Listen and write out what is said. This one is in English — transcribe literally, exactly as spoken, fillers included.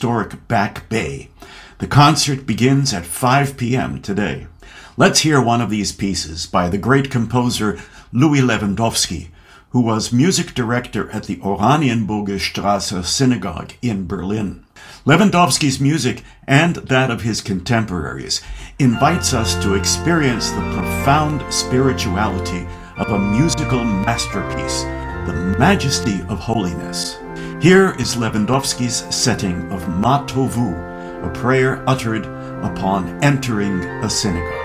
historic Back Bay. The concert begins at five p.m. today. Let's hear one of these pieces by the great composer Louis Lewandowski, who was music director at the Oranienburger Straße Synagogue in Berlin. Lewandowski's music, and that of his contemporaries, invites us to experience the profound spirituality of a musical masterpiece, the majesty of holiness. Here is Lewandowski's setting of Ma Tovu, a prayer uttered upon entering a synagogue.